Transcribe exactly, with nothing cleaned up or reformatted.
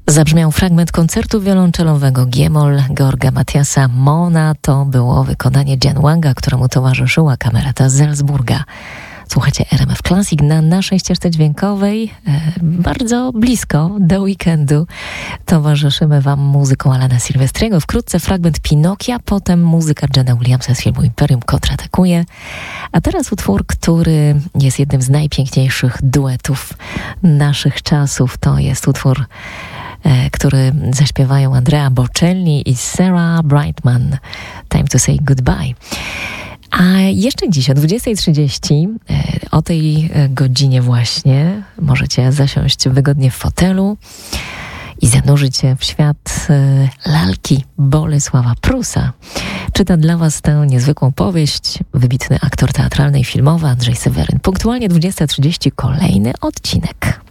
Zabrzmiał fragment koncertu wiolonczelowego G-moll Georga Mathiasa Mona. To było wykonanie Diane Wanga, któremu towarzyszyła kamerata z Salzburga. Słuchajcie R M F Classic na naszej ścieżce dźwiękowej. E, bardzo blisko do weekendu towarzyszymy wam muzyką Alana Silvestriego. Wkrótce fragment Pinokia, potem muzyka Johna Williamsa z filmu Imperium kontratakuje. A teraz utwór, który jest jednym z najpiękniejszych duetów naszych czasów. To jest utwór, e, który zaśpiewają Andrea Bocelli i Sarah Brightman. Time to say goodbye. A jeszcze dziś o dwudziestej trzydzieści, o tej godzinie właśnie, możecie zasiąść wygodnie w fotelu i zanurzyć się w świat lalki Bolesława Prusa. Czyta dla was tę niezwykłą powieść wybitny aktor teatralny i filmowy Andrzej Seweryn. Punktualnie dwudziesta trzydzieści kolejny odcinek.